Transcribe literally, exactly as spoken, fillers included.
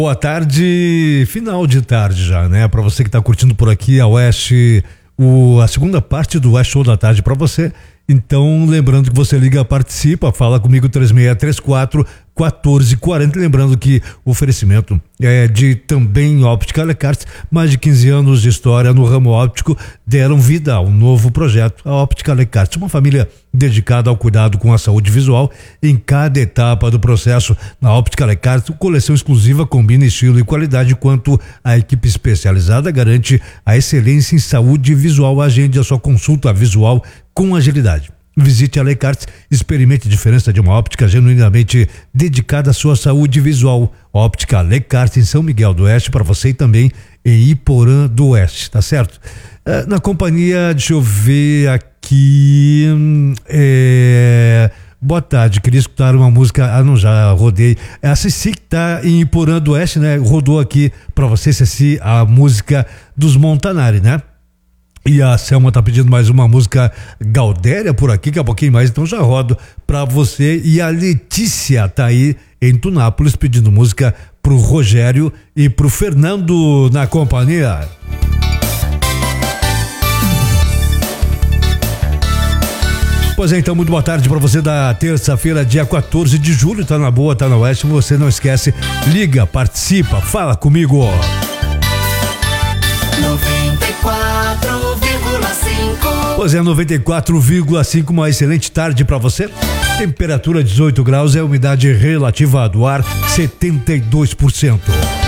Boa tarde, final de tarde já, né? Para você que tá curtindo por aqui a Oeste, o, a segunda parte do Oeste Show da Tarde para você. Então, lembrando que você liga, participa, fala comigo três seis três quatro, um quatro quatro zero. Lembrando que o oferecimento é de também Óptica Lecarte, mais de quinze anos de história no ramo óptico, deram vida a um novo projeto, a Óptica Lecarte, uma família dedicada ao cuidado com a saúde visual em cada etapa do processo. Na Óptica Lecarte, coleção exclusiva combina estilo e qualidade, enquanto a equipe especializada garante a excelência em saúde visual. Agende a sua consulta visual com agilidade. Visite a Lecarte, experimente a diferença de uma óptica genuinamente dedicada à sua saúde visual. Óptica Lecarte em São Miguel do Oeste, para você, e também em Iporã do Oeste, tá certo? É, na companhia, deixa eu ver aqui, é, boa tarde, queria escutar uma música, ah não, já rodei, é a Ceci que tá em Iporã do Oeste, né? Rodou aqui para você, Ceci, a música dos Montanari, né? E a Selma tá pedindo mais uma música Gaudéria por aqui, que é um pouquinho mais, então já rodo pra você. E a Letícia tá aí em Tunápolis pedindo música pro Rogério e pro Fernando na companhia. Pois é, então, muito boa tarde pra você da terça-feira, dia quatorze de julho, tá na boa, tá na Oeste, você não esquece, liga, participa, fala comigo. noventa e quatro vírgula cinco. Pois é, noventa e quatro vírgula cinco, uma excelente tarde para você. Temperatura dezoito graus, é a umidade relativa do ar setenta e dois por cento.